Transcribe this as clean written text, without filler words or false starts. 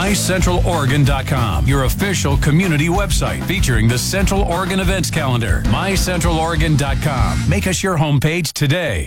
MyCentralOregon.com, your official community website featuring the Central Oregon events calendar. MyCentralOregon.com. Make us your homepage today.